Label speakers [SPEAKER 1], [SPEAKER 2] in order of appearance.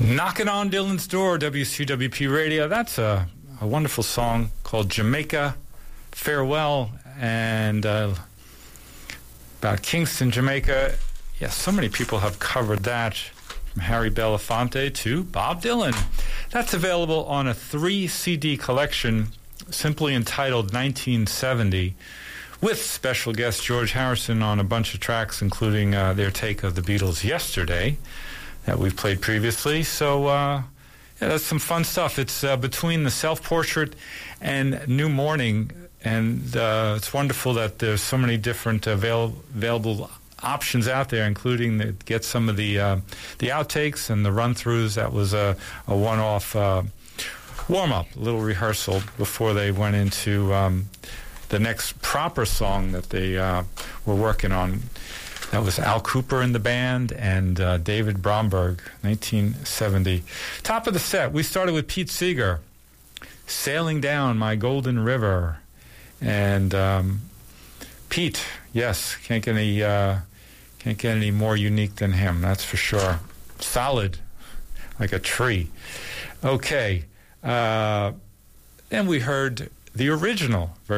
[SPEAKER 1] Knocking on Dylan's Door, WCWP Radio. That's a wonderful song called Jamaica Farewell, and about Kingston, Jamaica. Yes, so many people have covered that, from Harry Belafonte to Bob Dylan. That's available on a 3-CD collection simply entitled 1970, with special guest George Harrison on a bunch of tracks, including their take of the Beatles' Yesterday that we've played previously. So, yeah, that's some fun stuff. It's between the Self-Portrait and New Morning, and it's wonderful that there's so many different available options out there, including get some of the outtakes and the run-throughs. That was a one-off warm-up, a little rehearsal before they went into the next proper song that they were working on. That was Al Cooper in the band and David Bromberg, 1970. Top of the set, we started with Pete Seeger, Sailing Down My Golden River. And Pete, yes, can't get any more unique than him, that's for sure. Solid, like a tree. Okay, and we heard the original version.